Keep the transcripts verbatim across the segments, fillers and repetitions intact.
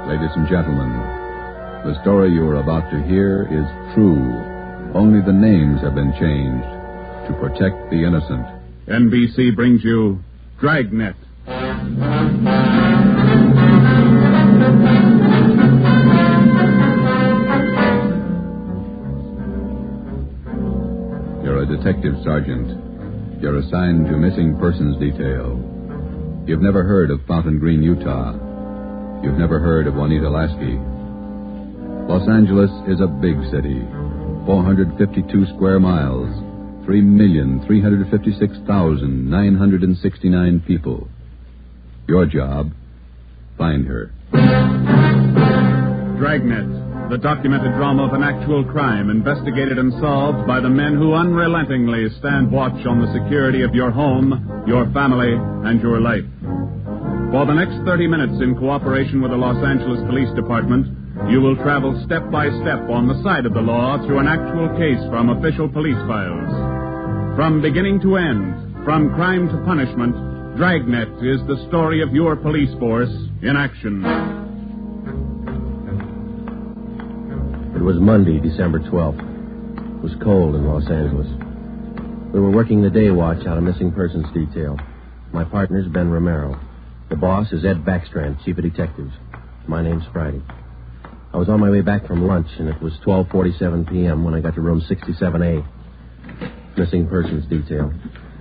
Ladies and gentlemen, the story you are about to hear is true. Only the names have been changed to protect the innocent. N B C brings you Dragnet. You're a detective sergeant. You're assigned to missing persons detail. You've never heard of Fountain Green, Utah. You've never heard of Juanita Lasky. Los Angeles is a big city. four hundred fifty-two square miles. three million three hundred fifty-six thousand nine hundred sixty-nine people. Your job, find her. Dragnet, the documented drama of an actual crime investigated and solved by the men who unrelentingly stand watch on the security of your home, your family, and your life. For the next thirty minutes, in cooperation with the Los Angeles Police Department, you will travel step by step on the side of the law through an actual case from official police files. From beginning to end, from crime to punishment, Dragnet is the story of your police force in action. It was Monday, December twelfth. It was cold in Los Angeles. We were working the day watch out of missing persons detail. My partner's Ben Romero. The boss is Ed Backstrand, chief of detectives. My name's Friday. I was on my way back from lunch, and it was twelve forty-seven p.m. when I got to room sixty-seven A. Missing persons detail.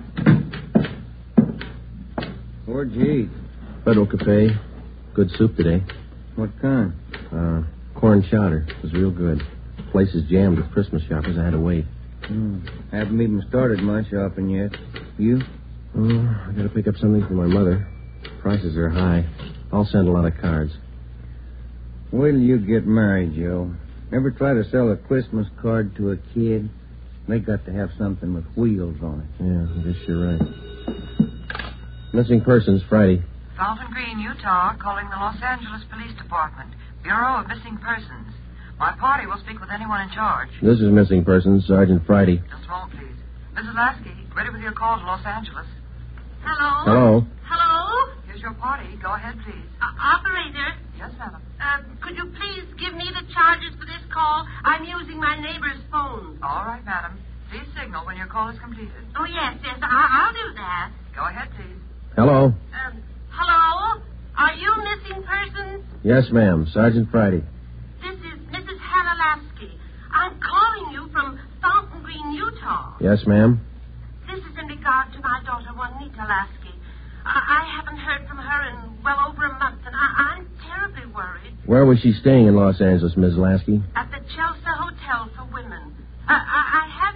Where'd you eat? Federal Cafe. Good soup today. What kind? Uh, corn chowder. It was real good. The place is jammed with Christmas shoppers. I had to wait. Hmm. Haven't even started my shopping yet. You? Oh, I got to pick up something for my mother. Prices are high. I'll send a lot of cards. Wait till you get married, Joe. Ever try to sell a Christmas card to a kid? They got to have something with wheels on it. Yeah, I guess you're right. Missing persons, Friday. Fountain Green, Utah, calling the Los Angeles Police Department. Bureau of Missing Persons. My party will speak with anyone in charge. This is Missing Persons, Sergeant Friday. Just a moment, please. Missus Lasky, ready with your call to Los Angeles. Hello? Hello? Hello? Here's your party. Go ahead, please. Uh, operator? Yes, madam. Uh, could you please give me the charges for this call? I'm using my neighbor's phone. All right, madam. Please signal when your call is completed. Oh, yes, yes, I- I'll do that. Go ahead, please. Hello? Um, hello? Are you missing persons? Yes, ma'am. Sergeant Friday. This is Missus Hannah Lasky. I'm calling you from Fountain Green, Utah. Yes, ma'am. This is in regard to my daughter, Juanita Lasky. I, I haven't heard from her in well over a month, and I, I'm terribly worried. Where was she staying in Los Angeles, Miss Lasky? At the Chelsea Hotel for Women. I, I, I had